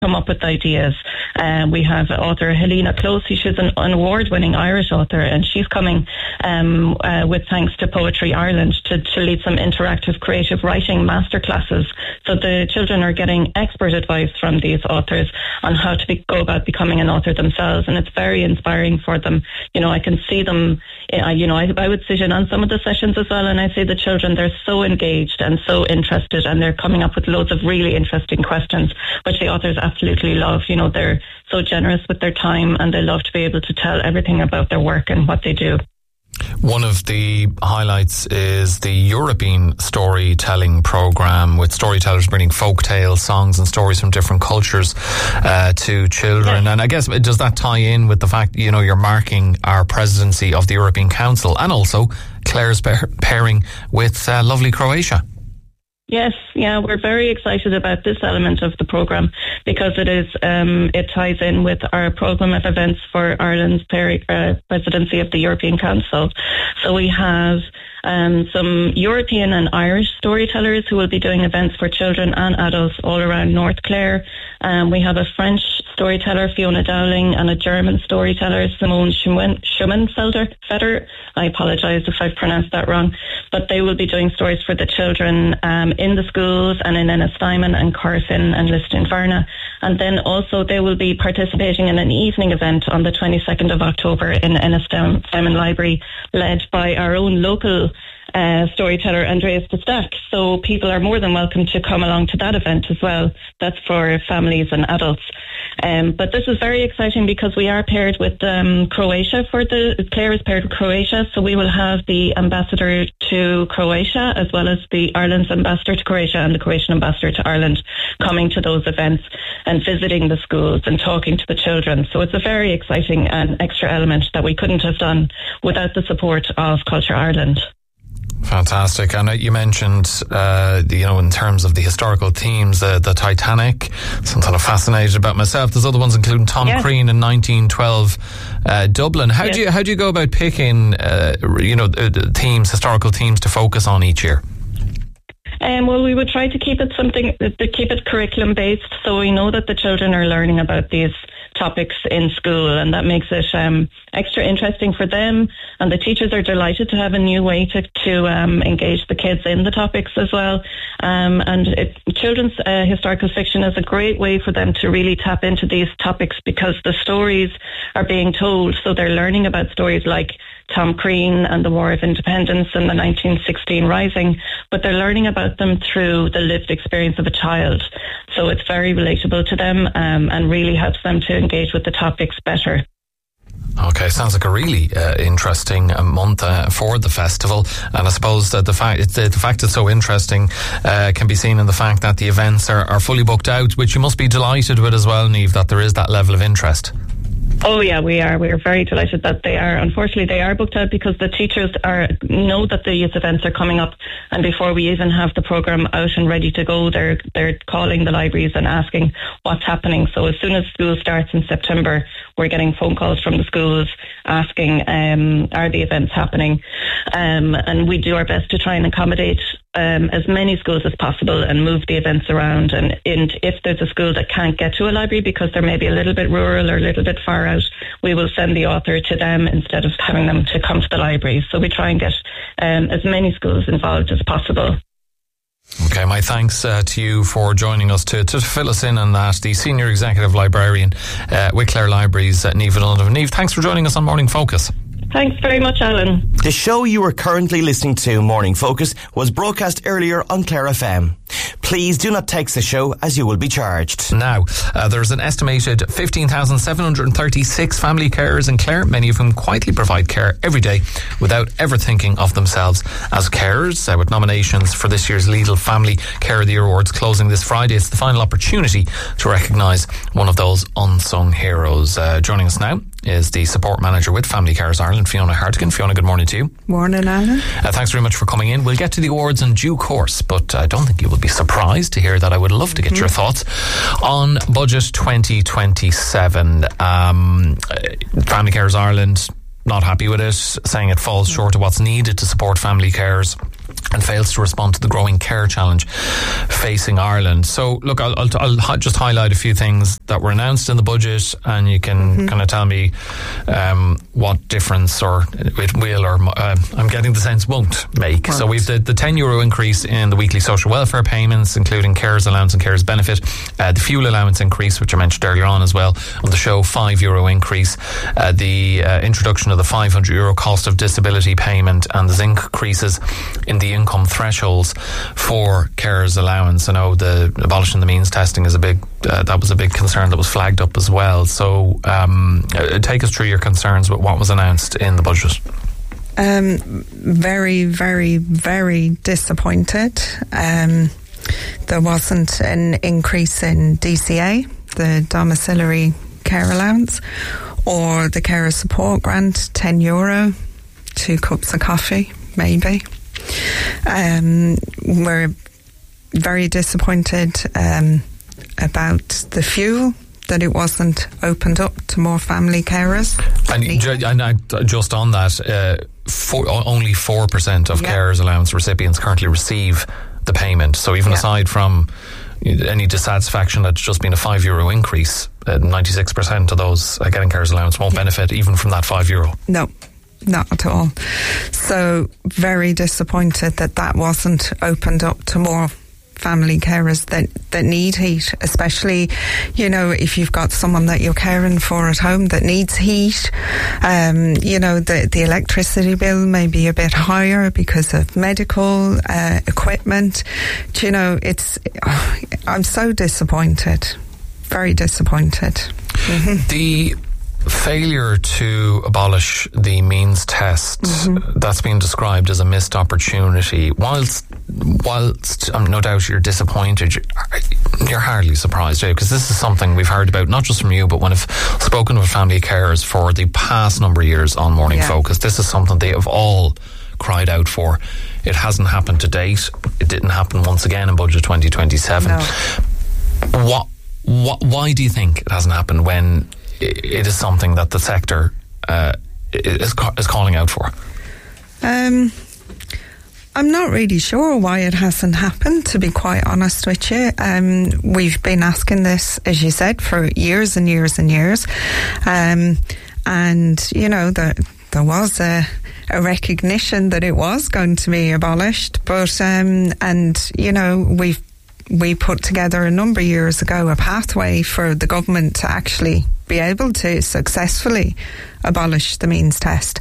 come up with ideas. We have author Helena Closey. She's an award-winning Irish author, and she's coming with thanks to Poetry Ireland to lead some interactive creative writing masterclasses. So the children are getting expert advice from these authors on how to go about becoming an author themselves, and it's very inspiring for them. I can see them, I would sit in on some of the sessions as well, and I see the children, they're so engaged and so interested, and they're coming up with loads of really interesting questions, which the authors absolutely love. They're so generous with their time, and they love to be able to tell everything about their work and what they do. One of the highlights is the European storytelling programme, with storytellers bringing folk tales, songs and stories from different cultures to children. Yes. And I guess, does that tie in with the fact, you're marking our presidency of the European Council, and also Claire's pairing with lovely Croatia? Yes, we're very excited about this element of the programme, because it ties in with our programme of events for Ireland's presidency of the European Council. So we have some European and Irish storytellers who will be doing events for children and adults all around North Clare. We have a French storyteller, Fiona Dowling, and a German storyteller, Simone Schumannfelder. I apologise if I've pronounced that wrong. But they will be doing stories for the children in the schools and in Ennistimon and Corfin and Lisdoonvarna. And then also they will be participating in an evening event on the 22nd of October in Ennistimon Library, led by our own local storyteller Andreas de Stack. So people are more than welcome to come along to that event as well. That's for families and adults. But this is very exciting because we are paired with Croatia. Claire is paired with Croatia, so we will have the ambassador to Croatia, as well as the Ireland's ambassador to Croatia and the Croatian ambassador to Ireland, coming to those events and visiting the schools and talking to the children. So it's a very exciting and extra element that we couldn't have done without the support of Culture Ireland. Fantastic. And you mentioned, in terms of the historical themes, the Titanic, something I'm fascinated about myself. There's other ones, including Tom Crean in 1912 Dublin. How do you go about picking, themes, historical themes to focus on each year? Well, we would try to keep it curriculum based, so we know that the children are learning about these topics in school, and that makes it extra interesting for them, and the teachers are delighted to have a new way to engage the kids in the topics as well. Children's historical fiction is a great way for them to really tap into these topics, because the stories are being told, so they're learning about stories like Tom Crean and the War of Independence and the 1916 Rising, but they're learning about them through the lived experience of a child. So it's very relatable to them and really helps them to engage with the topics better. Okay, sounds like a really interesting month for the festival, and I suppose that the fact it's so interesting can be seen in the fact that the events are fully booked out, which you must be delighted with as well, Niamh, that there is that level of interest. Oh yeah, we are. We are very delighted that they are. Unfortunately, they are booked out because the teachers know that these events are coming up, and before we even have the programme out and ready to go, they're calling the libraries and asking what's happening. So as soon as school starts in September, we're getting phone calls from the schools asking, are the events happening? And we do our best to try and accommodate as many schools as possible and move the events around. And if there's a school that can't get to a library because they're maybe a little bit rural or a little bit far out, we will send the author to them instead of having them to come to the library. So we try and get as many schools involved as possible. Okay, my thanks to you for joining us to fill us in on that. The Senior Executive Librarian with Clare Libraries, Niamh Donovan. Niamh, thanks for joining us on Morning Focus. Thanks very much, Alan. The show you are currently listening to, Morning Focus, was broadcast earlier on Clare FM. Please do not text the show, as you will be charged. Now, there's an estimated 15,736 family carers in Clare, many of whom quietly provide care every day without ever thinking of themselves as carers. With nominations for this year's Lidl Family Care of the Year Awards closing this Friday, it's the final opportunity to recognise one of those unsung heroes. Joining us now is the support manager with Family Carers Ireland, Fiona Hartigan. Fiona, good morning to you. Morning, Alan. Thanks very much for coming in. We'll get to the awards in due course, but I don't think you will be surprised to hear that I would love to get your thoughts on Budget 2027. Family Carers Ireland not happy with it, saying it falls short of what's needed to support family carers. and fails to respond to the growing care challenge facing Ireland. So, look, I'll just highlight a few things that were announced in the budget, and you can kind of tell me what difference or it will or I'm getting the sense won't make. Right. So we've the €10 increase in the weekly social welfare payments, including carers allowance and carers benefit, the fuel allowance increase, which I mentioned earlier on as well on the show, €5 increase, the introduction of the €500 cost of disability payment, and there's increases in the income thresholds for carers allowance. I know the abolishing the means testing is a big that was a big concern that was flagged up as well. So take us through your concerns with what was announced in the budget. Very, very, very disappointed. There wasn't an increase in DCA, the domiciliary care allowance, or the carer support grant, €10, 2 cups of coffee, maybe. We're very disappointed about the fuel, that it wasn't opened up to more family carers. And just on that, only 4% of carers allowance recipients currently receive the payment. So even aside from any dissatisfaction that's just been a €5 increase, 96% of those getting carers allowance won't benefit even from that €5. No. Not at all. So very disappointed that wasn't opened up to more family carers that need heat, especially, if you've got someone that you're caring for at home that needs heat. The electricity bill may be a bit higher because of medical equipment. I'm so disappointed. Very disappointed. Mm-hmm. The failure to abolish the means test, that's been described as a missed opportunity. Whilst no doubt you're disappointed, you're hardly surprised, because this is something we've heard about, not just from you, but when I've spoken with family carers for the past number of years on Morning Focus, this is something they have all cried out for. It hasn't happened to date. It didn't happen once again in Budget 2027. No. Why do you think it hasn't happened when it is something that the sector is calling out for? I'm not really sure why it hasn't happened, to be quite honest with you. We've been asking this, as you said, for years and years and years. There was a recognition that it was going to be abolished, but we put together a number of years ago a pathway for the government to actually be able to successfully abolish the means test.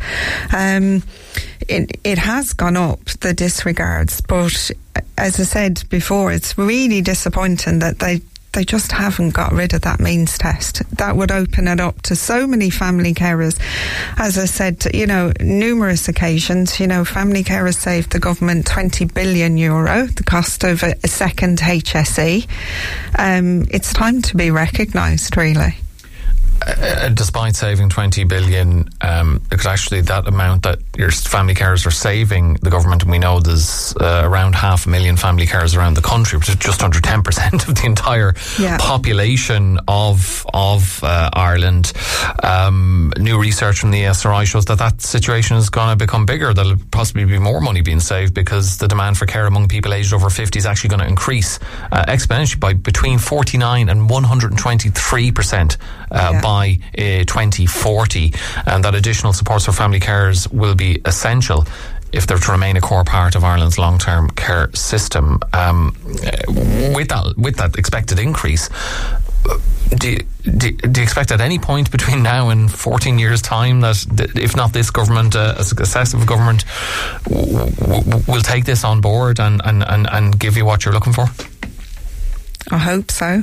It has gone up, the disregards, but as I said before, it's really disappointing that they just haven't got rid of that means test. That would open it up to so many family carers. As I said, numerous occasions, family carers saved the government €20 billion, the cost of a second HSE. It's time to be recognised, really. Despite saving 20 billion, because actually that amount that your family carers are saving the government, and we know there's around 500,000 family carers around the country, which is just under 10% of the entire population of Ireland. New research from the ESRI shows that situation is going to become bigger. There'll possibly be more money being saved because the demand for care among people aged over 50 is actually going to increase exponentially by between 49 and 123% by 2040, and that additional supports for family carers will be essential if they're to remain a core part of Ireland's long-term care system. With that expected increase, do you expect at any point between now and 14 years' time that, if not this government, a successive government will take this on board and give you what you're looking for? I hope so.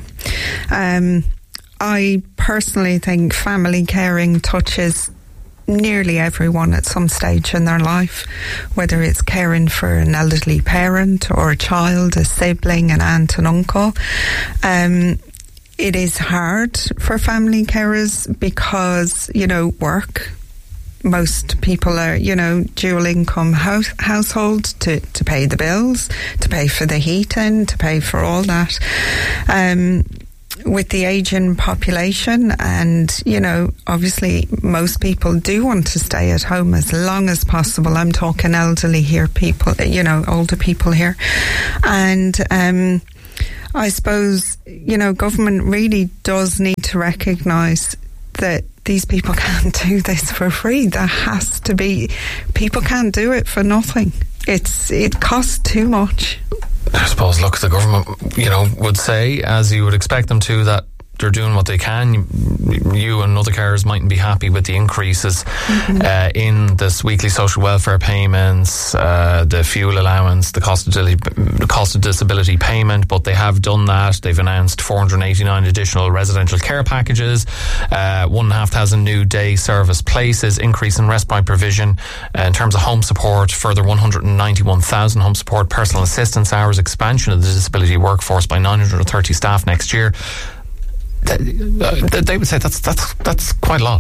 I personally think family caring touches nearly everyone at some stage in their life, whether it's caring for an elderly parent or a child, a sibling, an aunt, an uncle. It is hard for family carers because, work. Most people are, dual income household to pay the bills, to pay for the heating, to pay for all that. with the aging population, and, you know, obviously most people do want to stay at home as long as possible. I'm talking elderly here, people, you know, older people here. And I suppose, you know, government really does need to recognise that these people can't do this for free. There has to be, people can't do it for nothing. It costs too much. I suppose, look, the government, you know, would say, as you would expect them to, that they're doing what they can. You and other carers mightn't be happy with the increases in this weekly social welfare payments, the fuel allowance, the cost of disability payment, but they have done that. They've announced 489 additional residential care packages, 1,500 new day service places, increase in respite provision. In terms of home support, further 191,000 home support personal assistance hours, expansion of the disability workforce by 930 staff next year. They would say that's quite a lot.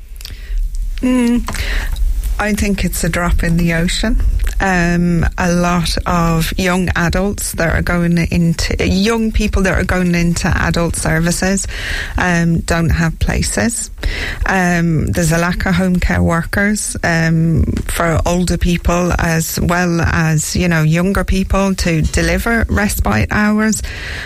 I think it's a drop in the ocean. A lot of young adults that are going into young people that are going into adult services don't have places. There's a lack of home care workers for older people as well as, you know, younger people to deliver respite hours.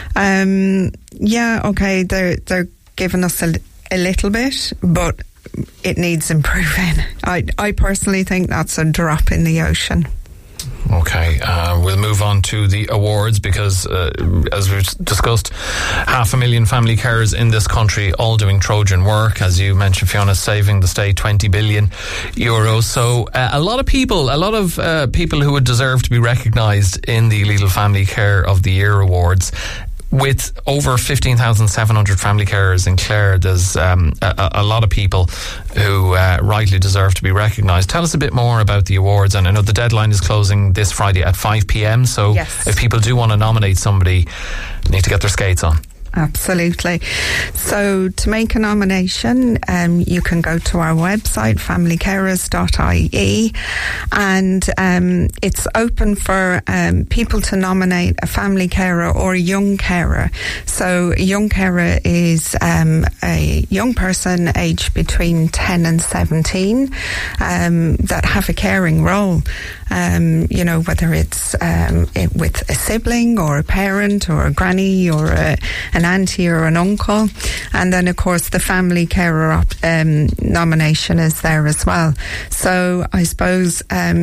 Yeah, okay, they're giving us a little bit, but it needs improving. I personally think that's a drop in the ocean. Okay, we'll move on to the awards because, as we've discussed, 500,000 family carers in this country all doing Trojan work. As you mentioned, Fiona, saving the state €20 billion. So a lot of people who would deserve to be recognised in the Lidl Family Care of the Year awards. With over 15,700 family carers in Clare, there's a lot of people who rightly deserve to be recognised. Tell us a bit more about the awards. And I know the deadline is closing this Friday at 5 p.m. So yes, if people do want to nominate somebody, they need to get their skates on. Absolutely. So to make a nomination, you can go to our website, familycarers.ie, and it's open for people to nominate a family carer or a young carer. So a young carer is a young person aged between 10 and 17 that have a caring role. You know, whether it's with a sibling or a parent or a granny or an auntie or an uncle. And then, of course, the family carer nomination is there as well. So I suppose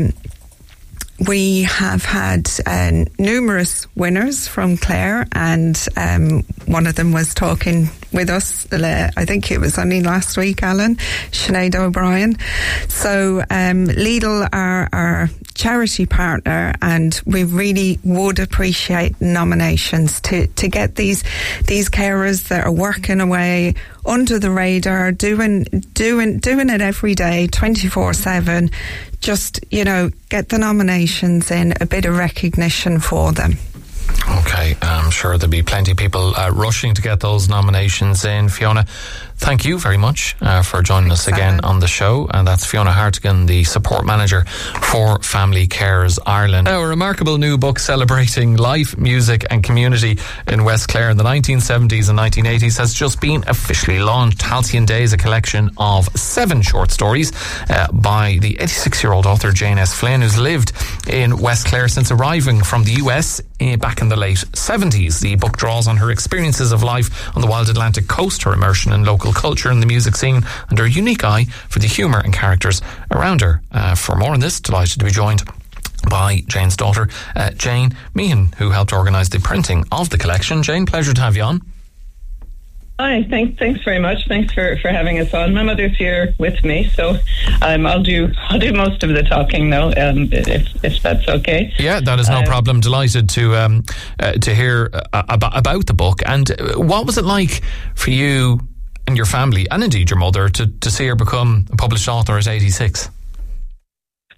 we have had numerous winners from Clare, and one of them was talking with us, I think it was only last week, Alan, Sinead O'Brien. So Lidl are our charity partner, and we really would appreciate nominations to get these carers that are working away under the radar, doing it every day, 24/7. Just, you know, get the nominations in, a bit of recognition for them. Okay, I'm sure there'll be plenty of people rushing to get those nominations in. Fiona, thank you very much for joining us again on the show. And that's Fiona Hartigan, the support manager for Family Carers Ireland. Now, a remarkable new book celebrating life, music and community in West Clare in the 1970s and 1980s has just been officially launched. Halcyon Days, a collection of 7 short stories by the 86-year-old author Jane S. Flynn, who's lived in West Clare since arriving from the US back in the late 70s. The book draws on her experiences of life on the wild Atlantic coast, her immersion in local culture and the music scene, and her unique eye for the humour and characters around her. For more on this, delighted to be joined by Jane's daughter, Jane Meehan, who helped organise the printing of the collection. Jane, pleasure to have you on. Hi, thanks very much. Thanks for having us on. My mother's here with me, so I'll do most of the talking now, if that's okay. Yeah, that is no problem. Delighted to hear about the book. And what was it like for you and your family, and indeed your mother, to see her become a published author at 86?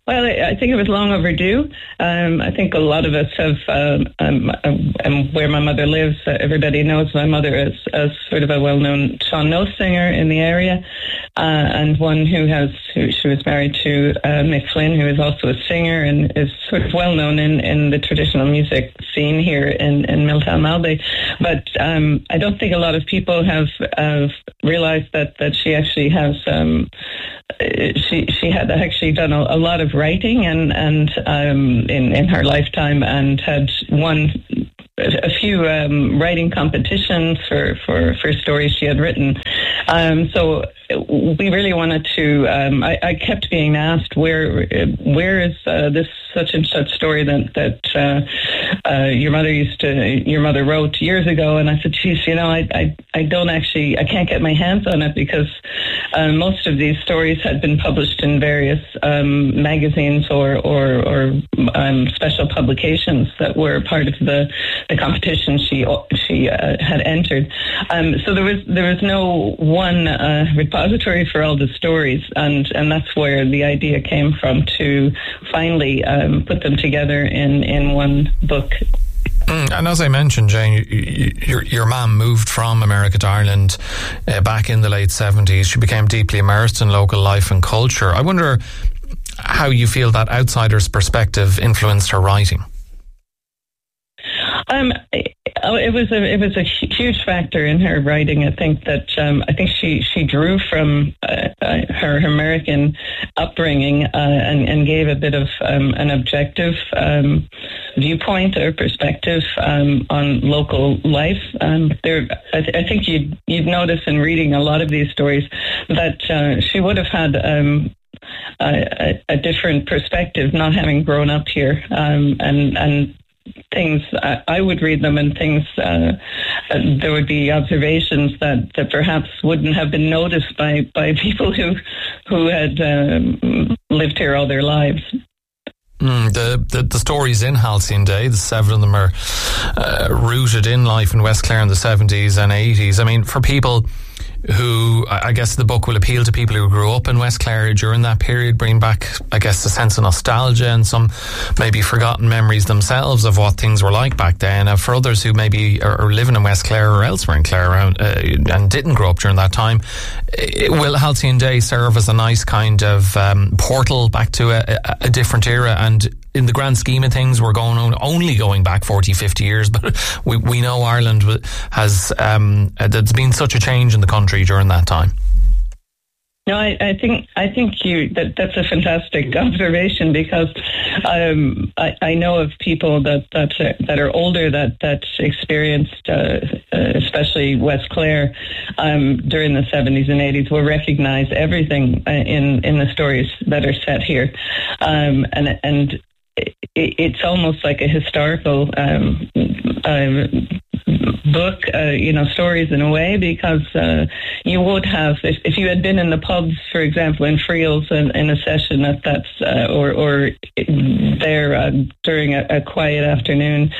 Well, I think it was long overdue. I think a lot of us have, where my mother lives, everybody knows my mother as sort of a well-known Sean Note singer in the area, and one who she was married to Mick Flynn, who is also a singer and is sort of well-known in the traditional music scene here in Milltown Malbay. But I don't think a lot of people have realised that she actually has, she had actually done a lot of writing and in her lifetime, and had won a few writing competitions for stories she had written. So we really wanted to. I kept being asked where is this such and such story that your mother wrote years ago, and I said, geez, I don't actually, I can't get my hands on it, because most of these stories had been published in various magazines or special publications that were part of the competition she had entered. So there was no one repository for all the stories, and that's where the idea came from, to finally put them together in one book. And as I mentioned, Jane, your mum moved from America to Ireland back in the late 70s. She became deeply immersed in local life and culture. I wonder how you feel that outsider's perspective influenced her writing. It was a huge factor in her writing. I think that she drew from her American upbringing and gave a bit of an objective viewpoint or perspective on local life. I think you'd notice in reading a lot of these stories that she would have had a different perspective, not having grown up here, and things, I would read them, and things, there would be observations that perhaps wouldn't have been noticed by people who had lived here all their lives. The stories in Halcyon Day, the 7 of them are rooted in life in West Clare in the 70s and 80s. I mean, for people who, I guess the book will appeal to people who grew up in West Clare during that period, bring back, I guess, a sense of nostalgia and some maybe forgotten memories themselves of what things were like back then. For others who maybe are living in West Clare or elsewhere in Clare and didn't grow up during that time, will Halcyon Day serve as a nice kind of portal back to a different era? And in the grand scheme of things, we're only going back 40, 50 years, but we know Ireland has, there's been such a change in the country during that time. No, I think that's a fantastic observation, because I know of people that are older that experienced, especially West Clare, during the 70s and 80s, will recognise everything in the stories that are set here, and it's almost like a historical book, stories in a way, because you would have, if you had been in the pubs, for example, in Friels in a session at that, or there during a quiet afternoon,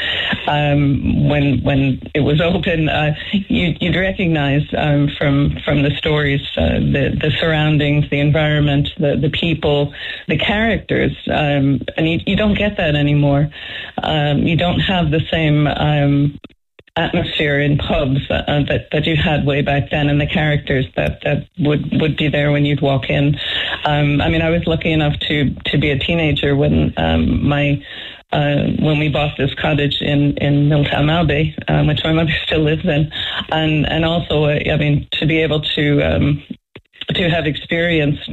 when it was open, you'd recognise from the stories the surroundings, the environment, the people, the characters, and you don't get that anymore. You don't have the same atmosphere in pubs that you had way back then, and the characters that would be there when you'd walk in. I was lucky enough to be a teenager when when we bought this cottage in Milltown Malbay, which my mother still lives in, and also to be able to have experienced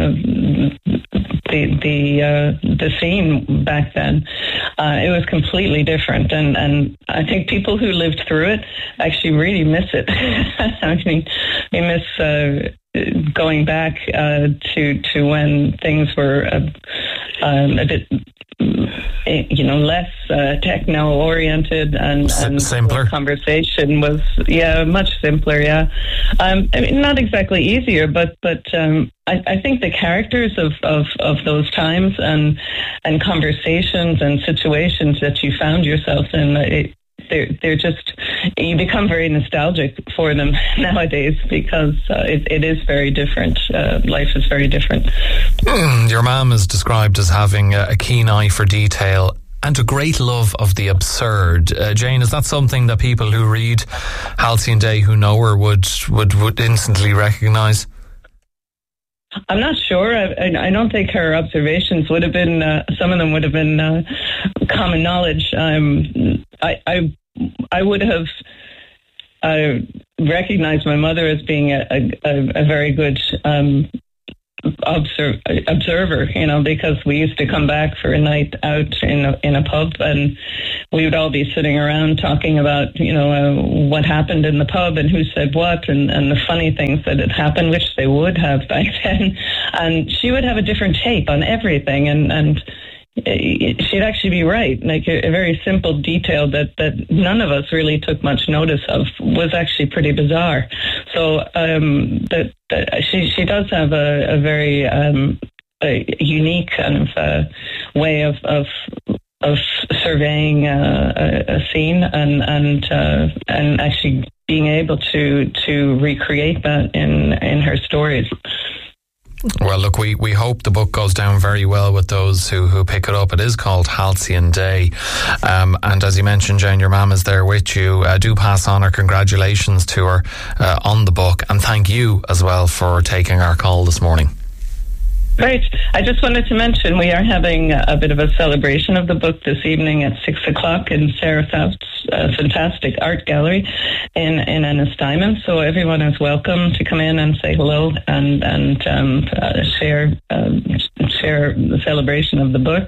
the scene back then, it was completely different, and I think people who lived through it actually really miss it. We miss going back to when things were a bit less techno oriented, and simpler. Conversation was much simpler. Not exactly easier, but I think the characters of those times and conversations and situations that you found yourself in, they're just, you become very nostalgic for them nowadays because it is very different. Life is very different. Your mum is described as having a keen eye for detail and a great love of the absurd. Jane, is that something that people who read Halcyon Day, who know her, would instantly recognise? I'm not sure. I don't think her observations would have been, some of them would have been common knowledge. I would have recognized my mother as being a very good observer, because we used to come back for a night out in a pub, and we would all be sitting around talking about what happened in the pub and who said what, and the funny things that had happened, which they would have back then. And she would have a different take on everything, and she'd actually be right. Like a very simple detail that none of us really took much notice of was actually pretty bizarre. So she does have a very a unique kind of way of surveying a scene and actually being able to recreate that in her stories. Well, look, we hope the book goes down very well with those who pick it up. It is called Halcyon Day. And as you mentioned, Jane, your mum is there with you. Do pass on our congratulations to her on the book. And thank you as well for taking our call this morning. Great. I just wanted to mention we are having a bit of a celebration of the book this evening at 6:00 in Sarah South's fantastic art gallery in Ennistimon. So everyone is welcome to come in and say hello and share the celebration of the book.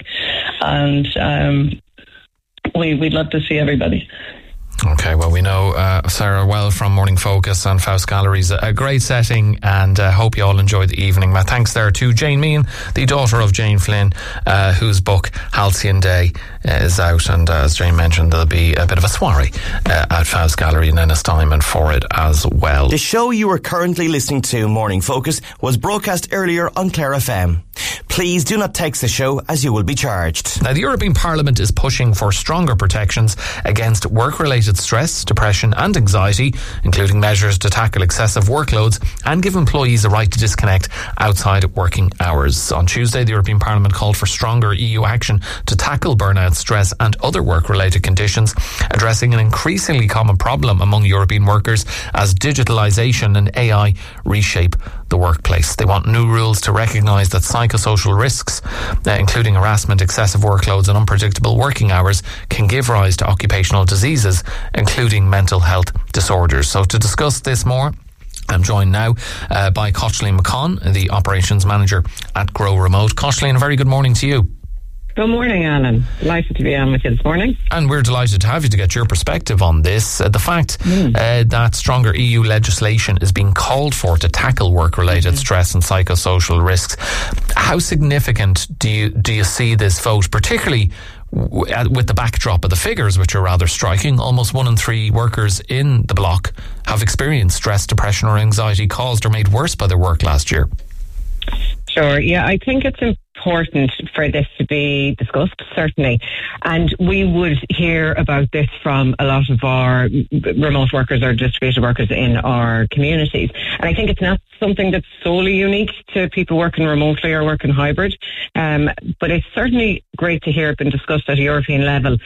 And we'd love to see everybody. Okay, well, we know Sarah well from Morning Focus and Faust Galleries. A great setting, and hope you all enjoy the evening. My thanks there to Jane Meehan, the daughter of Jane Flynn, whose book Halcyon Day is out, and as Jane mentioned, there'll be a bit of a soiree at Faust Gallery in Ennistimon for it as well. The show you are currently listening to, Morning Focus, was broadcast earlier on Clare FM. Please do not text the show as you will be charged. Now, the European Parliament is pushing for stronger protections against work-related stress, depression and anxiety, including measures to tackle excessive workloads and give employees a right to disconnect outside working hours. On Tuesday, the European Parliament called for stronger EU action to tackle burnout, stress and other work-related conditions, addressing an increasingly common problem among European workers as digitalisation and AI reshape the workplace. They want new rules to recognise that psychosocial risks, including harassment, excessive workloads and unpredictable working hours, can give rise to occupational diseases, including mental health disorders. So to discuss this more, I'm joined now by Coshleen McCon, the Operations Manager at Grow Remote. Coshleen, a very good morning to you. Good morning, Alan. Delighted to be on with you this morning. And we're delighted to have you to get your perspective on this. The fact that stronger EU legislation is being called for to tackle work-related stress and psychosocial risks. How significant do you see this vote, particularly with the backdrop of the figures, which are rather striking? Almost 1 in 3 workers in the bloc have experienced stress, depression or anxiety caused or made worse by their work last year. Sure, yeah, I think it's important for this to be discussed, certainly. And we would hear about this from a lot of our remote workers or distributed workers in our communities. And I think it's not something that's solely unique to people working remotely or working hybrid. But it's certainly great to hear it been discussed at a European level.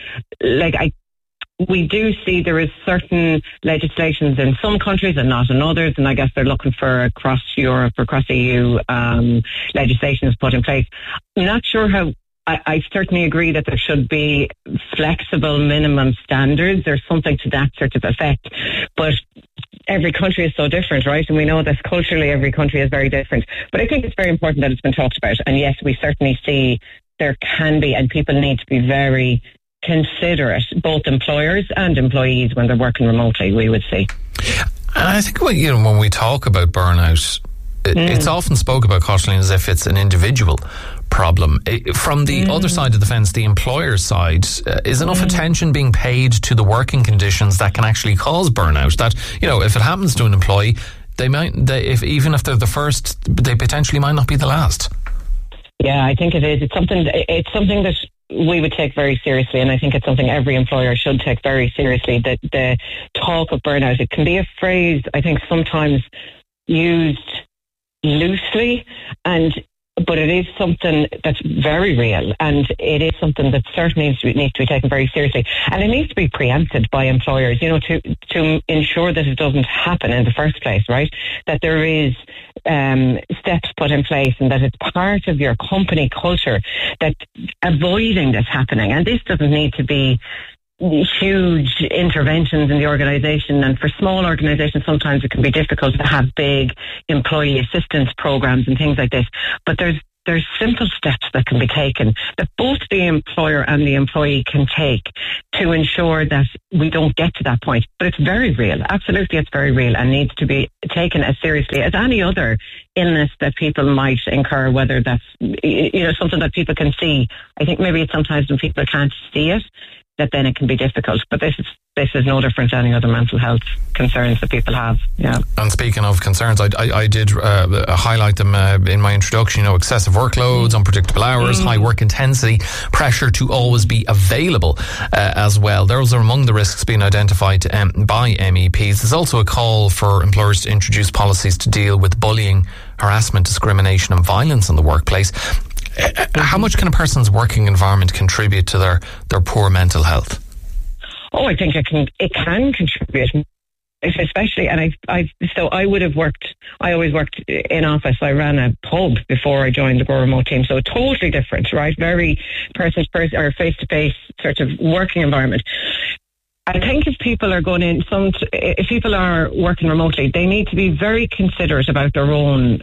We do see there is certain legislations in some countries and not in others, and I guess they're looking for across Europe or across EU legislation is put in place. I'm not sure how. I certainly agree that there should be flexible minimum standards or something to that sort of effect, but every country is so different, right? And we know that culturally every country is very different. But I think it's very important that it's been talked about, and yes, we certainly see there can be, and people need to be very considerate, both employers and employees, when they're working remotely, we would see. And I think when we talk about burnout, it's often spoke about, Coshleen, as if it's an individual problem. From the other side of the fence, the employer's side, is enough attention being paid to the working conditions that can actually cause burnout? That, if it happens to an employee, even if they're the first, they potentially might not be the last. Yeah, I think it is. It's something that we would take very seriously, and I think it's something every employer should take very seriously, that the talk of burnout, it can be a phrase, I think, sometimes used loosely, but it is something that's very real, and it is something that certainly needs to be taken very seriously, and it needs to be preempted by employers, to ensure that it doesn't happen in the first place, right? That there is steps put in place, and that it's part of your company culture that avoiding this happening. And this doesn't need to be huge interventions in the organisation, and for small organisations sometimes it can be difficult to have big employee assistance programs and things like this, but there's simple steps that can be taken, that both the employer and the employee can take to ensure that we don't get to that point. But it's very real, absolutely, it's very real, and needs to be taken as seriously as any other illness that people might incur, whether that's something that people can see. I think maybe it's sometimes when people can't see it, that then it can be difficult. But this is no different to any other mental health concerns that people have. Yeah. And speaking of concerns, I did highlight them in my introduction. Excessive workloads, unpredictable hours, high work intensity, pressure to always be available as well. Those are among the risks being identified by MEPs. There's also a call for employers to introduce policies to deal with bullying, harassment, discrimination and violence in the workplace. How much can a person's working environment contribute to their poor mental health? Oh, I think it can contribute, especially, and I always worked in office. I ran a pub before I joined the Go Remote team, so totally different, right? Very person to person or face to face sort of working environment. I think if people are going in, if people are working remotely, they need to be very considerate about their own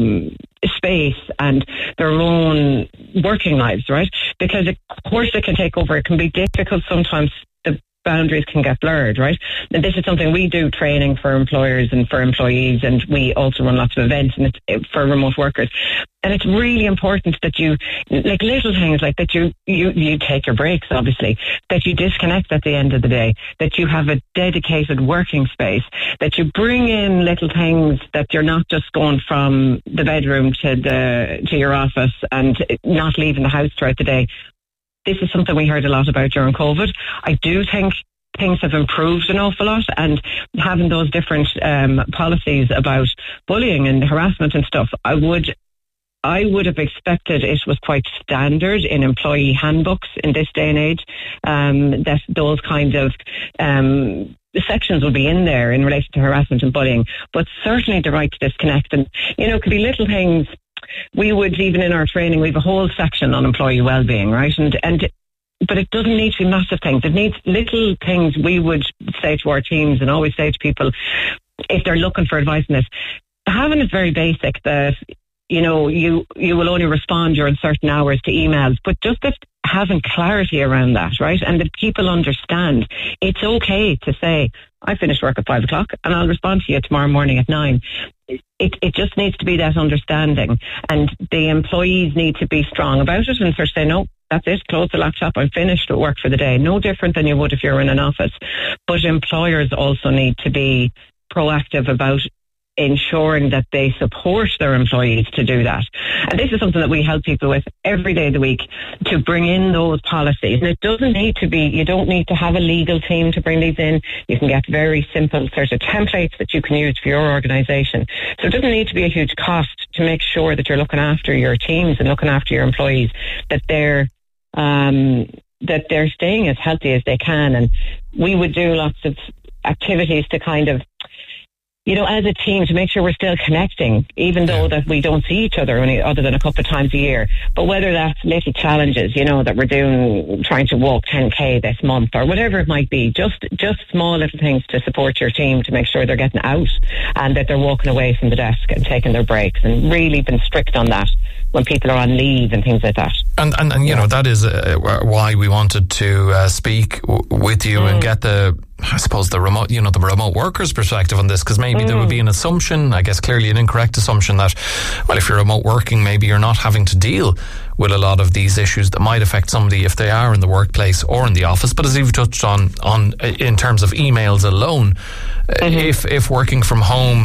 space and their own working lives, right? Because of course it can take over. It can be difficult sometimes. The boundaries can get blurred, right? And this is something we do training for employers and for employees, and we also run lots of events and it's for remote workers. And it's really important that you, like little things like that, you take your breaks, obviously, that you disconnect at the end of the day, that you have a dedicated working space, that you bring in little things, that you're not just going from the bedroom to your office and not leaving the house throughout the day. This is something we heard a lot about during COVID. I do think things have improved an awful lot, and having those different policies about bullying and harassment and stuff, I would have expected it was quite standard in employee handbooks in this day and age, that those kind of sections would be in there in relation to harassment and bullying. But certainly the right to disconnect, and it could be little things. We would, even in our training, we have a whole section on employee well-being, right? But it doesn't need to be massive things. It needs little things. We would say to our teams and always say to people, if they're looking for advice on this, having it very basic that, you will only respond during certain hours to emails, but just having clarity around that, right? And that people understand it's okay to say, I finish work at 5 o'clock and I'll respond to you tomorrow morning at 9. It just needs to be that understanding, and the employees need to be strong about it and sort of say, no, that's it, close the laptop, I'm finished at work for the day. No different than you would if you're in an office. But employers also need to be proactive about ensuring that they support their employees to do that. And this is something that we help people with every day of the week, to bring in those policies. And it doesn't need to be, you don't need to have a legal team to bring these in. You can get very simple sort of templates that you can use for your organisation. So it doesn't need to be a huge cost to make sure that you're looking after your teams and looking after your employees, that they're staying as healthy as they can. And we would do lots of activities to kind of, as a team, to make sure we're still connecting, even though that we don't see each other other than a couple of times a year. But whether that's little challenges, that we're doing, trying to walk 10K this month or whatever it might be, just small little things to support your team, to make sure they're getting out and that they're walking away from the desk and taking their breaks, and really been strict on that when people are on leave and things like that. And that is why we wanted to speak with you and get the remote workers' perspective on this, because maybe there would be an assumption, I guess clearly an incorrect assumption, that, well, if you're remote working, maybe you're not having to deal with a lot of these issues that might affect somebody if they are in the workplace or in the office. But as you've touched on in terms of emails alone, if working from home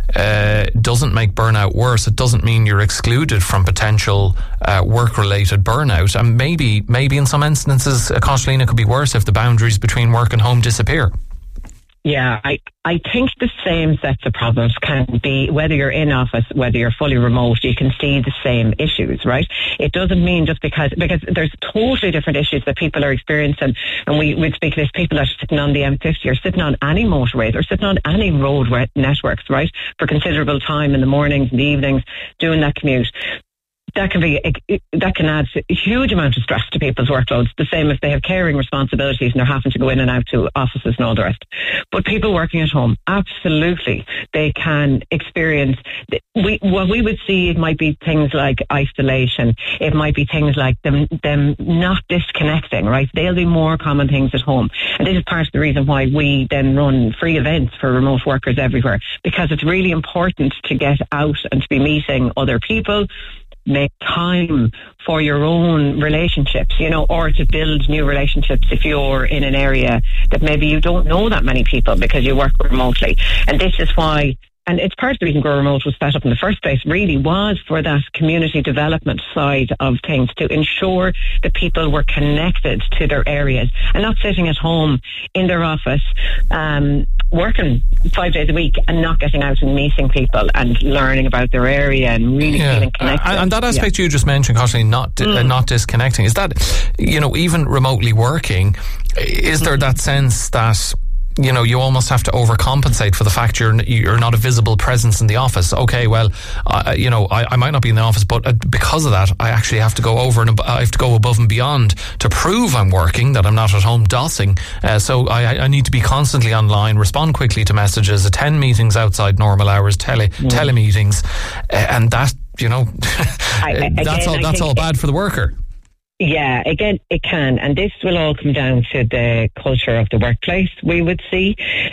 doesn't make burnout worse. It doesn't mean you're excluded from potential work-related burnout. And maybe in some instances, Caitríona, it could be worse if the boundaries between work and home disappear. Yeah, I think the same sets of problems can be, whether you're in office, whether you're fully remote, you can see the same issues, right? It doesn't mean just because there's totally different issues that people are experiencing. And we'd speak to this, people that are sitting on the M50 or sitting on any motorways or sitting on any road networks, right? For considerable time in the mornings and the evenings, doing that commute. That can add a huge amount of stress to people's workloads. The same if they have caring responsibilities and they're having to go in and out to offices and all the rest. But people working at home, absolutely, they can experience. What we would see, it might be things like isolation. It might be things like them not disconnecting. Right? They'll be more common things at home, and this is part of the reason why we then run free events for remote workers everywhere, because it's really important to get out and to be meeting other people. Make time for your own relationships, or to build new relationships if you're in an area that maybe you don't know that many people because you work remotely. And this is why, and it's part of the reason Grow Remote was set up in the first place, really was for that community development side of things, to ensure that people were connected to their areas and not sitting at home in their office, working 5 days a week and not getting out and meeting people and learning about their area and really feeling connected. And that aspect you just mentioned, Caitríona, not disconnecting, is that, even remotely working, is there that sense that you almost have to overcompensate for the fact you're not a visible presence in the office? Okay, well, I might not be in the office, but because of that, I actually have to go I have to go above and beyond to prove I'm working, that I'm not at home dossing. So I need to be constantly online, respond quickly to messages, attend meetings outside normal hours, telemeetings, and that, that's all bad for the worker. Yeah, again, it can. And this will all come down to the culture of the workplace, we would see.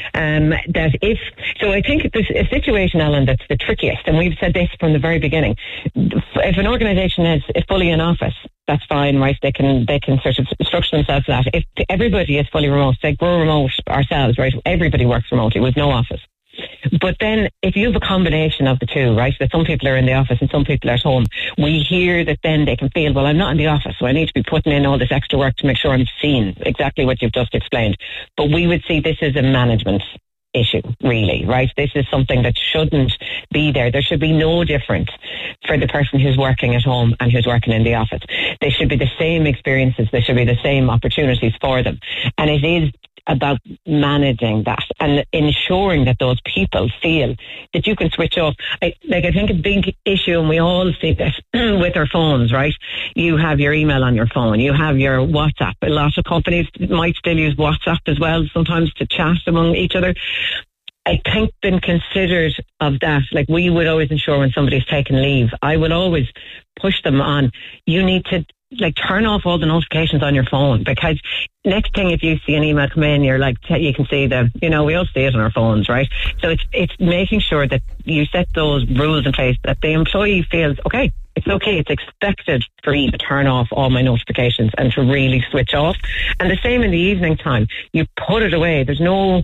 I think there's a situation, Alan, that's the trickiest. And we've said this from the very beginning. If an organisation is fully in office, that's fine, right? They can sort of structure themselves that. If everybody is fully remote, say Grow Remote ourselves, right? Everybody works remotely with no office. But then if you have a combination of the two, right, that some people are in the office and some people are at home, we hear that then they can feel, well, I'm not in the office, so I need to be putting in all this extra work to make sure I'm seen, exactly what you've just explained. But we would see this as a management issue, really, right? This is something that shouldn't be there. There should be no difference for the person who's working at home and who's working in the office. They should be the same experiences. There should be the same opportunities for them. And it is about managing that and ensuring that those people feel that you can switch off. I think a big issue, and we all see this with our phones, right? You have your email on your phone, you have your WhatsApp. A lot of companies might still use WhatsApp as well, sometimes to chat among each other. I think been considered of that. Like, we would always ensure when somebody's taken leave, I would always push them on, you need to turn off all the notifications on your phone, because next thing, if you see an email come in, you're like, you can see we all see it on our phones, right? So it's making sure that you set those rules in place that the employee feels, okay, it's expected for me to turn off all my notifications and to really switch off. And the same in the evening time, you put it away. There's no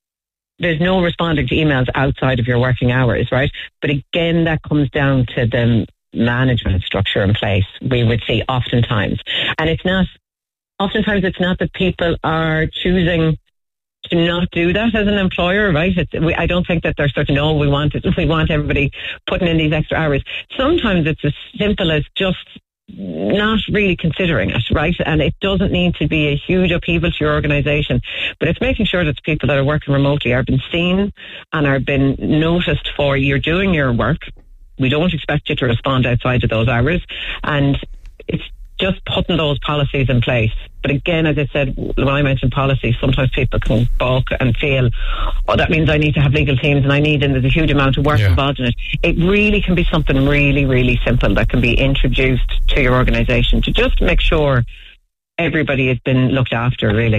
responding to emails outside of your working hours, right? But again, that comes down to the management structure in place, we would see oftentimes. And oftentimes it's not that people are choosing to not do that as an employer, right? I don't think that they're certain, we want everybody putting in these extra hours. Sometimes it's as simple as just not really considering it, right? And it doesn't need to be a huge upheaval to your organisation, but it's making sure that the people that are working remotely are being seen and are being noticed for you're doing your work. We don't expect you to respond outside of those hours, and it's just putting those policies in place. But again, as I said, when I mention policies, sometimes people can balk and feel, that means I need to have legal teams and there's a huge amount of work involved in it. It really can be something really, really simple that can be introduced to your organisation to just make sure everybody has been looked after, really.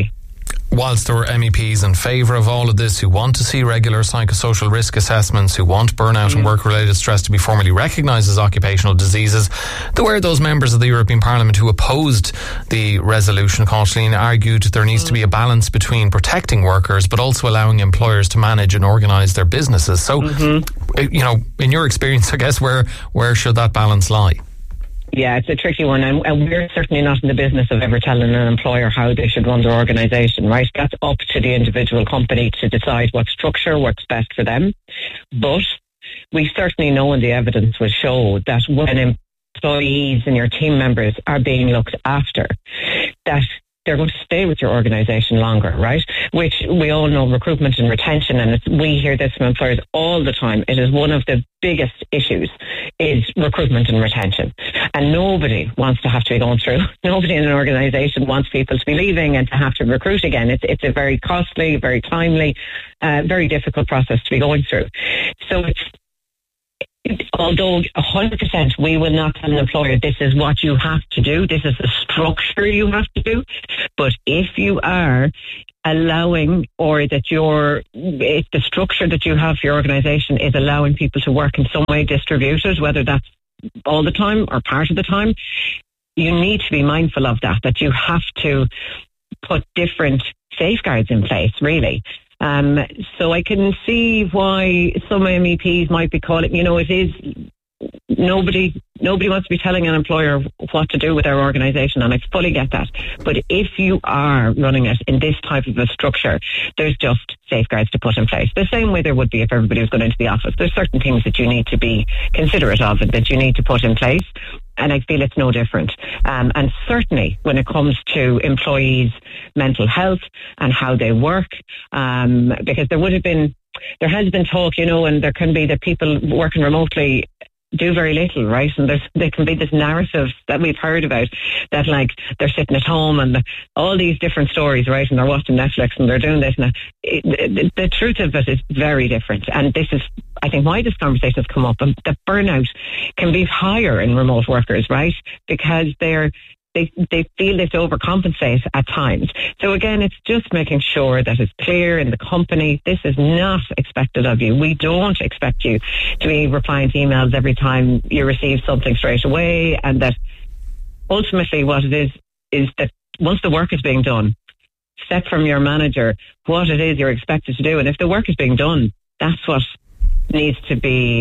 Whilst there were MEPs in favour of all of this, who want to see regular psychosocial risk assessments, who want burnout and work-related stress to be formally recognised as occupational diseases, there were those members of the European Parliament who opposed the resolution. Kathleen argued there needs to be a balance between protecting workers but also allowing employers to manage and organise their businesses. So, you know, in your experience, I guess, where should that balance lie? Yeah, it's a tricky one, and we're certainly not in the business of ever telling an employer how they should run their organisation, right? That's up to the individual company to decide what structure works best for them. But we certainly know, and the evidence will show, that when employees and your team members are being looked after, that they're going to stay with your organisation longer, right? Which we all know, recruitment and retention, and we hear this from employers all the time. It is one of the biggest issues, is recruitment and retention. And nobody wants to have to be going through. Nobody in an organisation wants people to be leaving and to have to recruit again. It's a very costly, very timely, very difficult process to be going through. So although 100% we will not tell an employer this is what you have to do, this is the structure you have to do, but if you are allowing, or that if the structure that you have for your organisation is allowing people to work in some way distributed, whether that's all the time or part of the time, you need to be mindful of that you have to put different safeguards in place, really. So I can see why some MEPs might be calling, it is, nobody wants to be telling an employer what to do with their organisation, and I fully get that. But if you are running it in this type of a structure, there's just safeguards to put in place. The same way there would be if everybody was going into the office. There's certain things that you need to be considerate of and that you need to put in place. And I feel it's no different. And certainly when it comes to employees' mental health and how they work, because there has been talk, and there can be that people working remotely do very little, right? And there can be this narrative that we've heard about that, like, they're sitting at home and all these different stories, right? And they're watching Netflix and they're doing this. And the truth of it is very different. And this is, I think, why this conversation has come up. And the burnout can be higher in remote workers, right? Because they feel they overcompensate at times. So again, it's just making sure that it's clear in the company, this is not expected of you. We don't expect you to be replying to emails every time you receive something straight away, and that ultimately what it is that once the work is being done, set from your manager what it is you're expected to do. And if the work is being done, that's what needs to be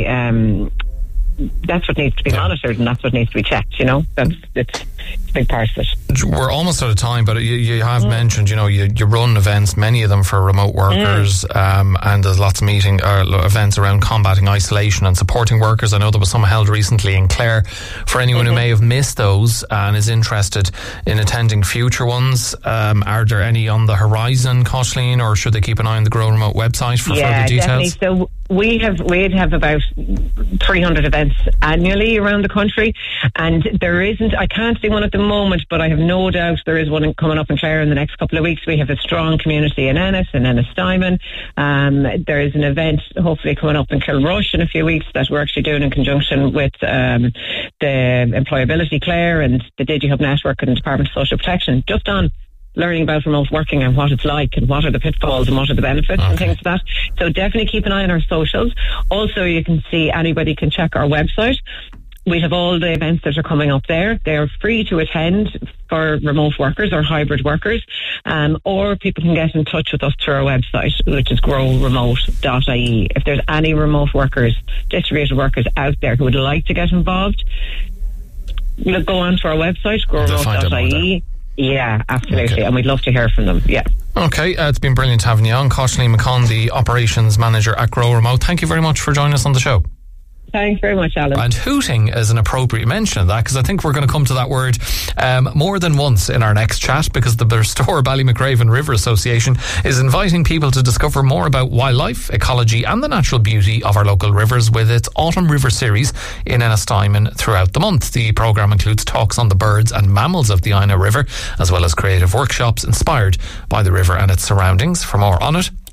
monitored, and that's what needs to be checked. It's a big part of it. We're almost out of time, but you have mentioned, you run events, many of them for remote workers, and there's lots of events around combating isolation and supporting workers. I know there was some held recently in Clare. For anyone who may have missed those and is interested in attending future ones, are there any on the horizon, Kathleen, or should they keep an eye on the Grow Remote website for further details? Definitely. So we'd have about 300 events annually around the country, and I can't see one at the moment, but I have no doubt there is one coming up in Clare in the next couple of weeks. We have a strong community in Ennis and Ennistimon. There is an event hopefully coming up in Kilrush in a few weeks that we're actually doing in conjunction with the Employability Clare and the DigiHub Network and the Department of Social Protection, just on learning about remote working and what it's like and what are the pitfalls and what are the benefits and things like that. So definitely keep an eye on our socials. Also, you can see, anybody can check our website. We have all the events that are coming up there. They are free to attend for remote workers or hybrid workers, or people can get in touch with us through our website, which is growremote.ie. If there's any remote workers, distributed workers out there who would like to get involved, go on to our website, growremote.ie. Yeah, absolutely. Okay. And we'd love to hear from them. Yeah. Okay, it's been brilliant having you on. Kathleen McConn, the Operations Manager at Grow Remote. Thank you very much for joining us on the show. Thanks very much, Alan. And hooting is an appropriate mention of that, because I think we're going to come to that word more than once in our next chat, because the Restore Ballymacraven River Association is inviting people to discover more about wildlife, ecology and the natural beauty of our local rivers with its Autumn River series in Ennistimon throughout the month. The programme includes talks on the birds and mammals of the Ina River, as well as creative workshops inspired by the river and its surroundings. For more on it,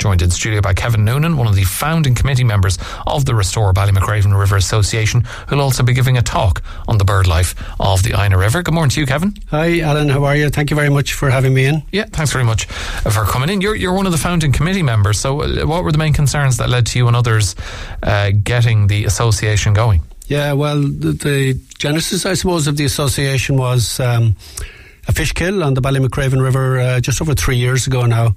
joined in studio by Kevin Noonan, one of the founding committee members of the Restore Ballymacraven River Association, who'll also be giving a talk on the bird life of the Ina River. Good morning to you, Kevin. Hi, Alan. How are you? Thank you very much for having me in. Yeah, thanks very much for coming in. You're one of the founding committee members, so what were the main concerns that led to you and others getting the association going? Yeah, well, the genesis, I suppose, of the association was a fish kill on the Ballymacraven River just over 3 years ago now.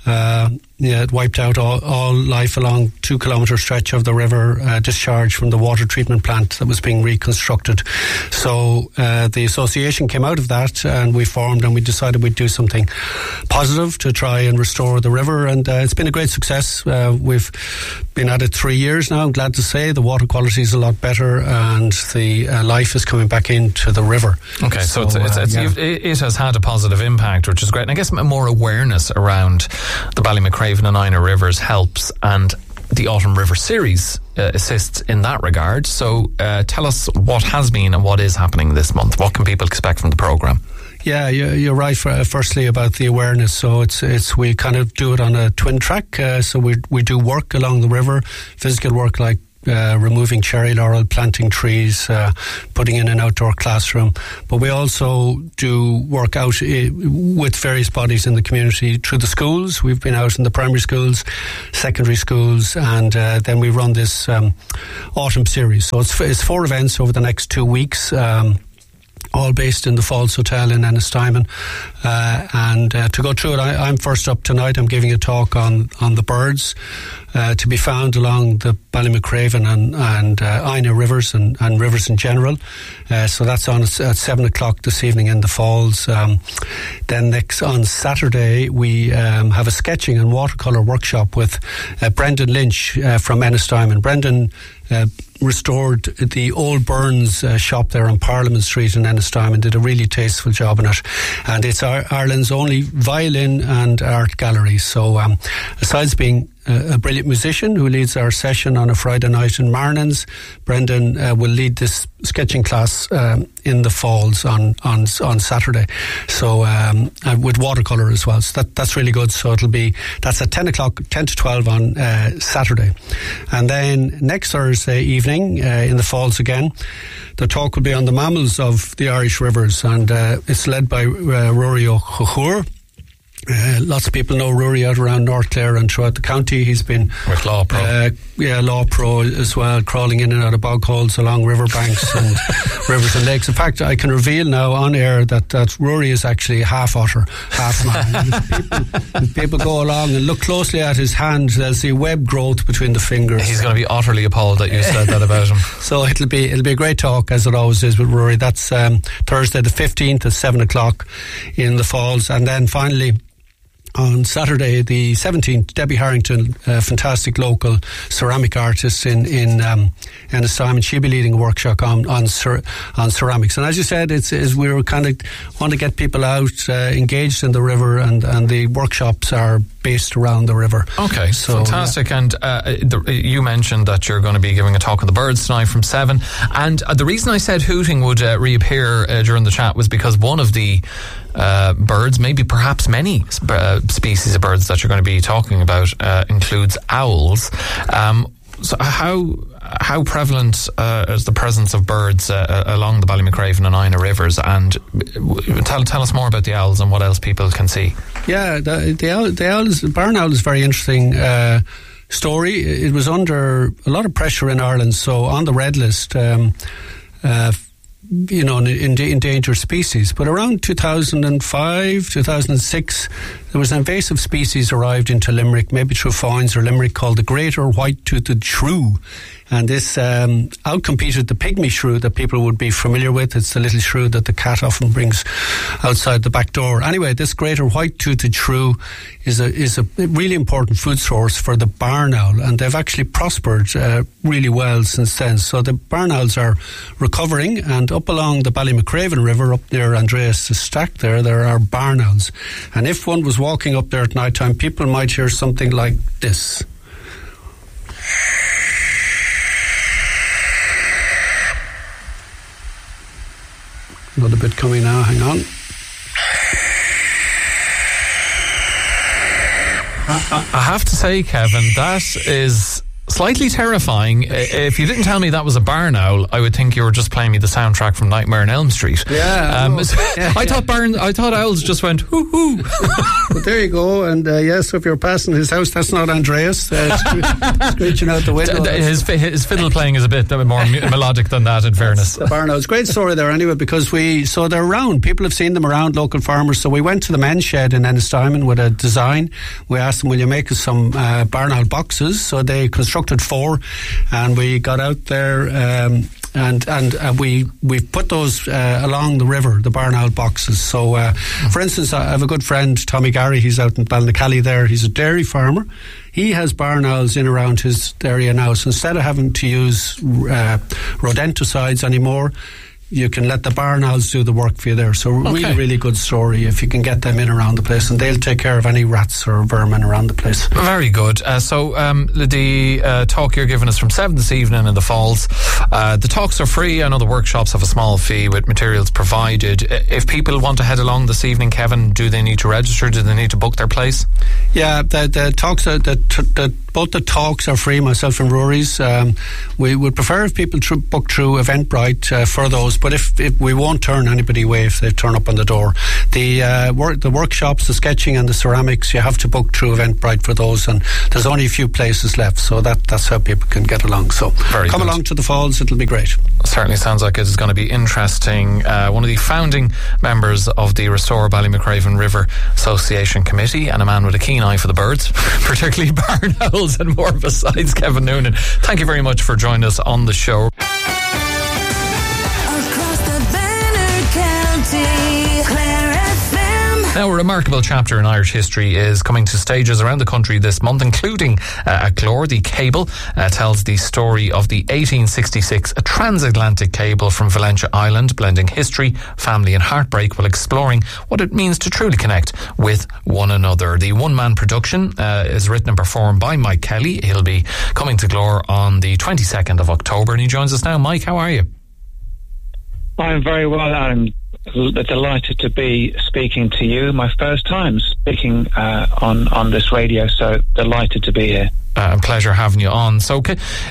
It wiped out all life along 2 kilometre stretch of the river, discharged from the water treatment plant that was being reconstructed. So the association came out of that, and we formed, and we decided we'd do something positive to try and restore the river, and it's been a great success. We've been at it 3 years now. I'm glad to say the water quality is a lot better, and the life is coming back into the river. Okay, so it has had a positive impact, which is great. And I guess more awareness around the Ballymacraven and Ina rivers helps, and the Autumn River Series assists in that regard. So tell us what has been and what is happening this month. What can people expect from the programme? Yeah, you're right. Firstly, about the awareness. So it's we kind of do it on a twin track. So we do work along the river, physical work like removing cherry laurel, planting trees, putting in an outdoor classroom. But we also do work out with various bodies in the community through the schools. We've been out in the primary schools, secondary schools, and then we run this autumn series. So it's 4 events over the next 2 weeks. All based in the Falls Hotel in Ennistymon. And to go through it, I'm first up tonight. I'm giving a talk on the birds to be found along the Ballymacraven and Ina rivers and rivers in general. So that's on at 7 o'clock this evening in the Falls. Then next on Saturday, we have a sketching and watercolour workshop with Brendan Lynch from Ennistymon. Brendan restored the old Burns shop there on Parliament Street in Ennistymon, did a really tasteful job in it, and it's Ireland's only violin and art gallery. So besides being a brilliant musician who leads our session on a Friday night in Marnans, Brendan will lead this sketching class in the Falls on Saturday, so with watercolour as well. So that's really good. So that's at 10 to 12 on Saturday. And then next Thursday evening in the Falls again, the talk will be on the mammals of the Irish rivers, and it's led by Rory O'Chuchur. Lots of people know Rory out around North Clare and throughout the county. He's been with Law Pro. Law Pro as well, crawling in and out of bog holes along riverbanks and rivers and lakes. In fact, I can reveal now on air that Rory is actually half otter, half man. If people go along and look closely at his hand, they'll see web growth between the fingers. He's going to be utterly appalled that you said that about him. So it'll be a great talk, as it always is with Rory. That's Thursday the 15th at 7 o'clock in the Falls. And then finally, on Saturday the 17th, Debbie Harrington, a fantastic local ceramic artist in Ennistymon, she'll be leading a workshop on ceramics. And as you said, we were kind of want to get people out engaged in the river, and the workshops are based around the river. Okay, so fantastic. Yeah. And you mentioned that you're going to be giving a talk on the birds tonight from 7. And the reason I said hooting would reappear during the chat was because one of the birds, maybe perhaps many species of birds that you're going to be talking about includes owls. So how prevalent is the presence of birds along the Ballymacraven and Ina rivers? And tell us more about the owls and what else people can see. Yeah, the barn owl is a very interesting story. It was under a lot of pressure in Ireland, so on the red list, endangered species. But around 2005, 2006, there was an invasive species arrived into Limerick, maybe through Foynes or Limerick, called the greater white-toothed shrew. And this outcompeted the pygmy shrew that people would be familiar with. It's the little shrew that the cat often brings outside the back door. Anyway, this greater white-toothed shrew is a really important food source for the barn owl, and they've actually prospered really well since then. So the barn owls are recovering, and up along the Ballymacraven River, up near Andreas' Stack there are barn owls. And if one was walking up there at night time, people might hear something like this. Another bit coming now, hang on. I have to say, Kevin, that is slightly terrifying. If you didn't tell me that was a barn owl, I would think you were just playing me the soundtrack from Nightmare on Elm Street. I thought owls just went hoo hoo. But there you go. And so if you're passing his house, that's not Andreas screeching out the window. His fiddle playing is a bit more melodic than that, in fairness. The barn owls. Great story there anyway, because they're around. People have seen them around, local farmers. So we went to the men's shed in Ennistimon with a design. We asked them, will you make us some barn owl boxes? So they constructed 4, and we got out there and we put those along the river, the barn owl boxes. So for instance, I have a good friend, Tommy Gary. He's out in Ballinacally there. He's a dairy farmer. He has barn owls in around his area now, so instead of having to use rodenticides anymore, you can let the barn owls do the work for you there. So really, really good story if you can get them in around the place, and they'll take care of any rats or vermin around the place. Very good. So the talk you're giving us from 7 this evening in the Falls. The talks are free. I know the workshops have a small fee with materials provided. If people want to head along this evening, Kevin, do they need to register? Do they need to book their place? Yeah, the talks are both the talks are free, myself and Rory's. We would prefer if people book through Eventbrite for those, but if we won't turn anybody away if they turn up on the door. The workshops, the sketching and the ceramics, you have to book through Eventbrite for those, and there's only a few places left, so that's how people can get along. So come along to the Falls, it'll be great. Certainly sounds like it is going to be interesting. One of the founding members of the Restore Ballymacraven River Association Committee, and a man with a keen eye for the birds, particularly barn owls and more besides, Kevin Noonan. Thank you very much for joining us on the show. Now, a remarkable chapter in Irish history is coming to stages around the country this month, including at Glore. The cable tells the story of the 1866 transatlantic cable from Valentia Island, blending history, family and heartbreak while exploring what it means to truly connect with one another. The one-man production is written and performed by Mike Kelly. He'll be coming to Glore on the 22nd of October, and he joins us now. Mike, how are you? I'm very well, Alan. Delighted to be speaking to you. My first time speaking on this radio, so delighted to be here. Pleasure having you on. So,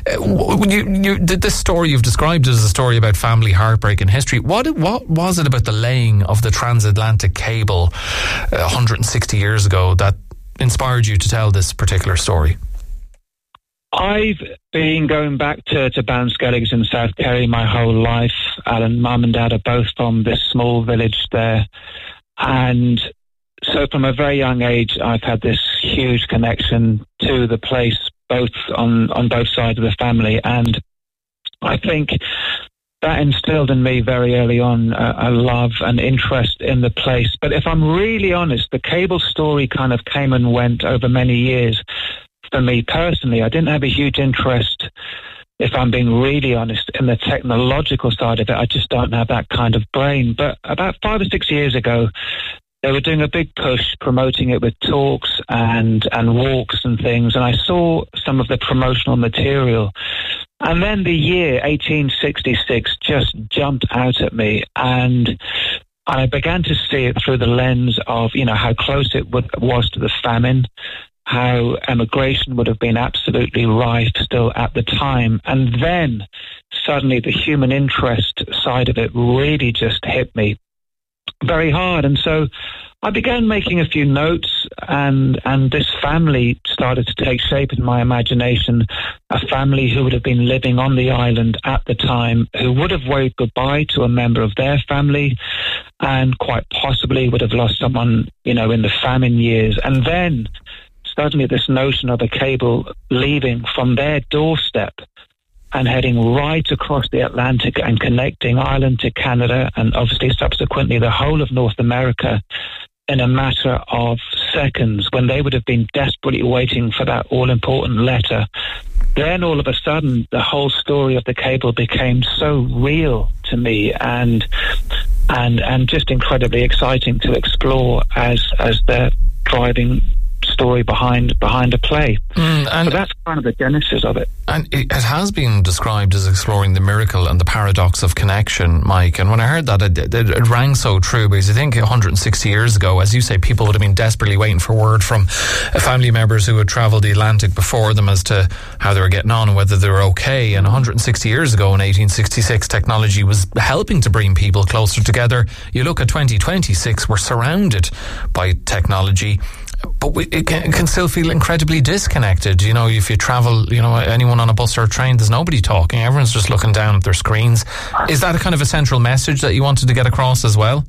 you did this story you've described as a story about family heartbreak and history. What was it about the laying of the transatlantic cable 160 years ago that inspired you to tell this particular story? I've been going back to Ballinskelligs in South Kerry my whole life. Alan, Mum and Dad are both from this small village there. And so from a very young age, I've had this huge connection to the place, both on both sides of the family. And I think that instilled in me very early on a love and interest in the place. But if I'm really honest, the cable story kind of came and went over many years. For me personally, I didn't have a huge interest, if I'm being really honest, in the technological side of it. I just don't have that kind of brain. But about 5 or 6 years ago, they were doing a big push promoting it with talks and walks and things. And I saw some of the promotional material. And then the year 1866 just jumped out at me. And I began to see it through the lens of, how close it was to the famine, how emigration would have been absolutely rife still at the time. And then suddenly the human interest side of it really just hit me very hard. And so I began making a few notes, and this family started to take shape in my imagination, a family who would have been living on the island at the time, who would have waved goodbye to a member of their family and quite possibly would have lost someone, in the famine years. And then suddenly this notion of a cable leaving from their doorstep and heading right across the Atlantic and connecting Ireland to Canada and obviously subsequently the whole of North America in a matter of seconds, when they would have been desperately waiting for that all-important letter. Then all of a sudden the whole story of the cable became so real to me and just incredibly exciting to explore as the driving story behind a play. And so that's kind of the genesis of it. And it has been described as exploring the miracle and the paradox of connection, Mike. And when I heard that, it rang so true, because I think 160 years ago, as you say, people would have been desperately waiting for word from family members who had travelled the Atlantic before them as to how they were getting on and whether they were okay. And 160 years ago, in 1866, technology was helping to bring people closer together. You look at 2026, we're surrounded by technology, but it can still feel incredibly disconnected. You know, if you travel, you know, anyone on a bus or a train, there's nobody talking. Everyone's just looking down at their screens. Is that a kind of a central message that you wanted to get across as well?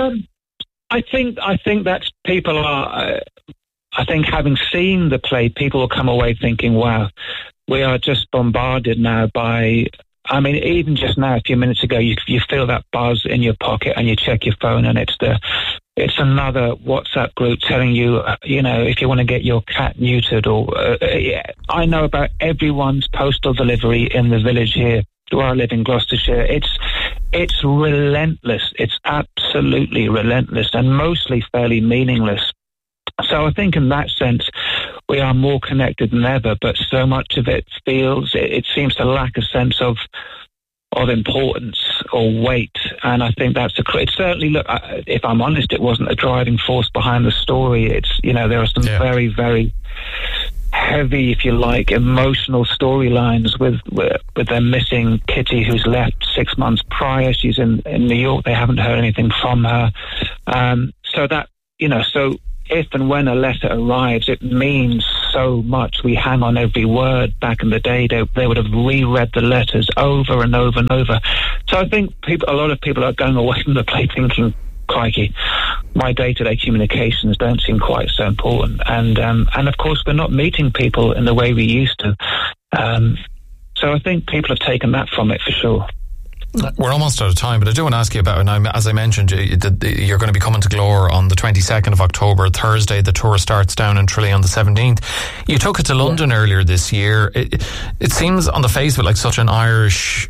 I think that people are. I think having seen the play, people will come away thinking, "Wow, we are just bombarded now by." I mean, even just now, a few minutes ago, you feel that buzz in your pocket, and you check your phone, and it's another WhatsApp group telling you, you know, if you want to get your cat neutered, or I know about everyone's postal delivery in the village here where I live in Gloucestershire. It's relentless. It's absolutely relentless, and mostly fairly meaningless. So I think in that sense, we are more connected than ever, but so much of it seems to lack a sense of importance or weight. And I think that's it's certainly, look, if I'm honest, it wasn't a driving force behind the story. It's, you know, there are some very, very heavy, if you like, emotional storylines with them missing Kitty, who's left 6 months prior. She's in New York. They haven't heard anything from her. So that, you know, so if and when a letter arrives, it means so much. We hang on every word. Back in the day, they would have reread the letters over and over and over. So I think a lot of people are going away from the play thinking, crikey, my day-to-day communications don't seem quite so important. And of course, we're not meeting people in the way we used to. So I think people have taken that from it for sure. We're almost out of time, but I do want to ask you about, and as I mentioned, you're going to be coming to Glore on the 22nd of October, Thursday. The tour starts down in Tralee on the 17th. You took it to London earlier this year. It seems on the face of it like such an Irish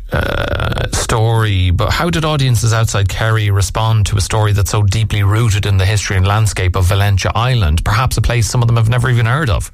story, but how did audiences outside Kerry respond to a story that's so deeply rooted in the history and landscape of Valentia Island, perhaps a place some of them have never even heard of?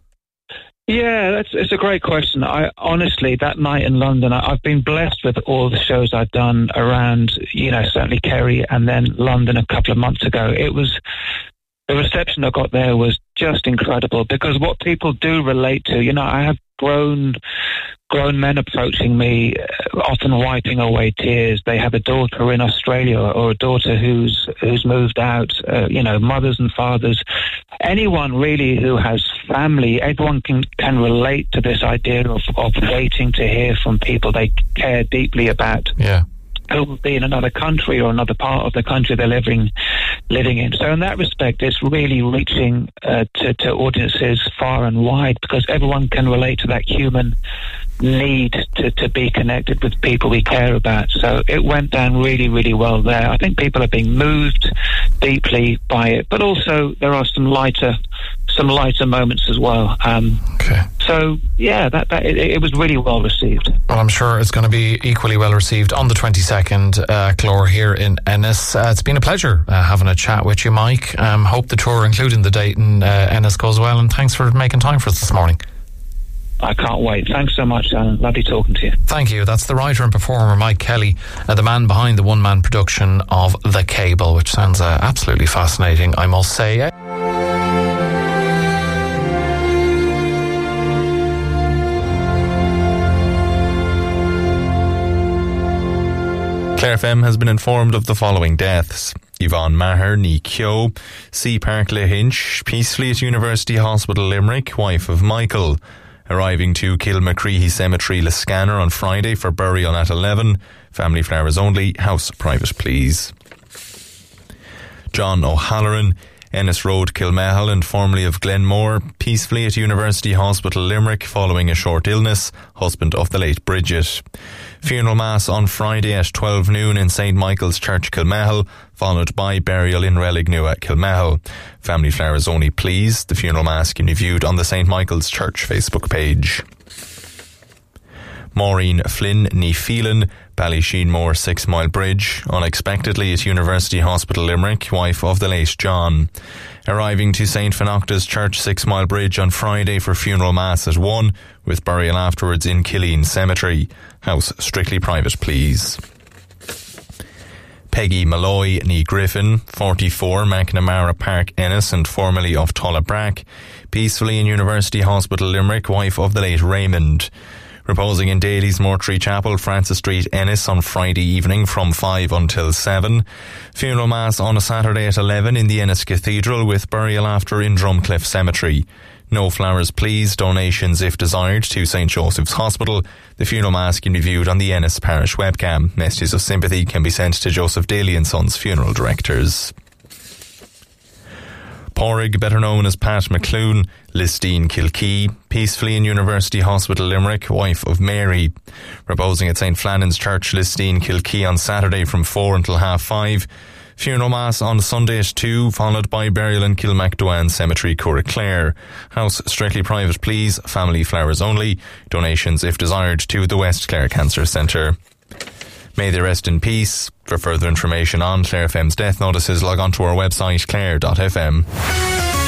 Yeah, it's a great question. I honestly, that night in London, I've been blessed with all the shows I've done around, you know, certainly Kerry and then London a couple of months ago. The reception I got there was just incredible, because what people do relate to, you know, I have grown men approaching me, often wiping away tears. They have a daughter in Australia or a daughter who's moved out, you know, mothers and fathers. Anyone really who has family, everyone can relate to this idea of waiting to hear from people they care deeply about. Yeah. Who will be in another country or another part of the country they're living in. So in that respect, it's really reaching to audiences far and wide, because everyone can relate to that human need to be connected with people we care about. So it went down really, really well there. I think people are being moved deeply by it, but also there are some lighter moments as well. Okay. So yeah, it was really well received. Well, I'm sure it's going to be equally well received on the 22nd, Glore, here in Ennis. It's been a pleasure having a chat with you, Mike. Hope the tour, including the date in Ennis, goes well, and thanks for making time for us this morning. I can't wait. Thanks so much, Alan. Lovely talking to you. Thank you. That's the writer and performer Mike Kelly, the man behind the one-man production of The Cable, which sounds absolutely fascinating, I must say. Clare FM has been informed of the following deaths: Yvonne Maher, ní Keogh, C. Park Le Hinch, Peacefleet University Hospital Limerick, wife of Michael. Arriving to Kilmacreehey Cemetery, Liscannor on Friday for burial at 11. Family flowers only, house private please. John O'Halloran, Ennis Road, Kilmahal, and formerly of Glenmore, Peacefleet University Hospital Limerick, following a short illness, husband of the late Bridget. Funeral Mass on Friday at 12 noon in St. Michael's Church, Kilmahal, followed by burial in Relignua, Kilmahal. Family flowers only please. The funeral Mass can be viewed on the St. Michael's Church Facebook page. Maureen Flynn ní Phelan, Ballysheanmore 6 Mile Bridge, unexpectedly at University Hospital Limerick, wife of the late John. Arriving to St Finocta's Church 6 Mile Bridge on Friday for funeral mass at 1, with burial afterwards in Killeen Cemetery. House strictly private, please. Peggy Malloy ní Griffin, 44, McNamara Park, Ennis, and formerly of Tullabrack, peacefully in University Hospital Limerick, wife of the late Raymond. Reposing in Daly's Mortuary Chapel, Francis Street, Ennis, on Friday evening from 5 until 7. Funeral mass on a Saturday at 11 in the Ennis Cathedral, with burial after in Drumcliff Cemetery. No flowers, please. Donations, if desired, to St Joseph's Hospital. The funeral mass can be viewed on the Ennis Parish webcam. Messages of sympathy can be sent to Joseph Daly and Sons funeral directors. Porrig, better known as Pat McClune, Listine Kilkee, peacefully in University Hospital Limerick, wife of Mary. Reposing at St Flannan's Church, Listine Kilkee, on Saturday from 4 until 5:30. Funeral mass on Sunday at 2, followed by burial in Kilmacduan Cemetery, Curraclare. House strictly private, please. Family flowers only. Donations, if desired, to the West Clare Cancer Centre. May they rest in peace. For further information on Clare FM's death notices, log on to our website clare.fm.